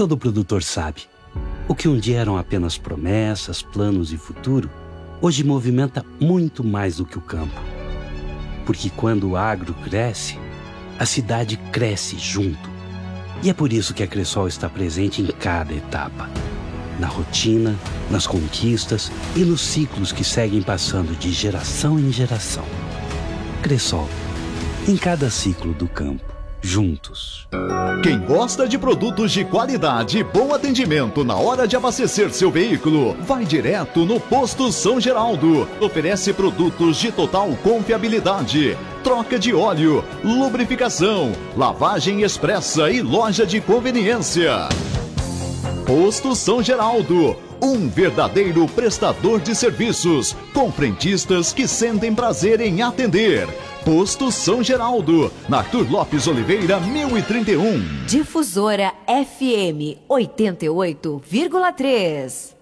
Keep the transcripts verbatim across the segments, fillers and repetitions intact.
Todo produtor sabe. O que um dia eram apenas promessas, planos e futuro, hoje movimenta muito mais do que o campo. Porque quando o agro cresce, a cidade cresce junto. E é por isso que a Cressol está presente em cada etapa. Na rotina, nas conquistas e nos ciclos que seguem passando de geração em geração. Cressol, em cada ciclo do campo, juntos. Quem gosta de produtos de qualidade e bom atendimento na hora de abastecer seu veículo, vai direto no Posto São Geraldo. Oferece produtos de total confiabilidade, troca de óleo, lubrificação, lavagem expressa e loja de conveniência. Posto São Geraldo, um verdadeiro prestador de serviços, com frentistas que sentem prazer em atender. Posto São Geraldo, na Arthur Lopes Oliveira, mil e trinta e um. Difusora F M oitenta e oito vírgula três.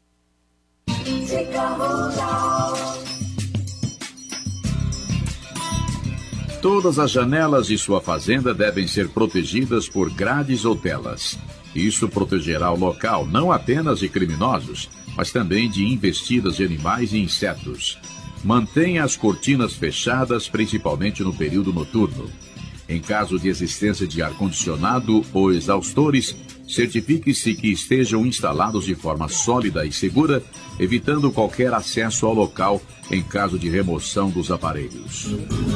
Todas as janelas de sua fazenda devem ser protegidas por grades ou telas. Isso protegerá o local não apenas de criminosos, mas também de investidas de animais e insetos. Mantenha as cortinas fechadas, principalmente no período noturno. Em caso de existência de ar-condicionado ou exaustores, certifique-se que estejam instalados de forma sólida e segura, evitando qualquer acesso ao local em caso de remoção dos aparelhos.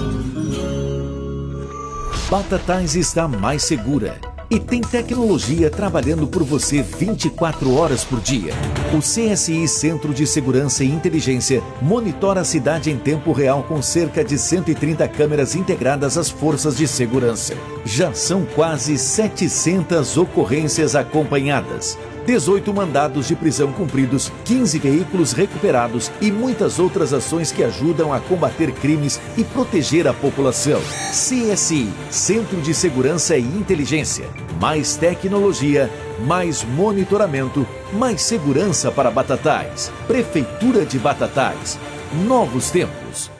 Batatais está mais segura e tem tecnologia trabalhando por você vinte e quatro horas por dia. O C S I Centro de Segurança e Inteligência monitora a cidade em tempo real com cerca de cento e trinta câmeras integradas às forças de segurança. Já são quase setecentas ocorrências acompanhadas, dezoito mandados de prisão cumpridos, quinze veículos recuperados e muitas outras ações que ajudam a combater crimes e proteger a população. C S I, Centro de Segurança e Inteligência. Mais tecnologia, mais monitoramento, mais segurança para Batatais. Prefeitura de Batatais. Novos tempos.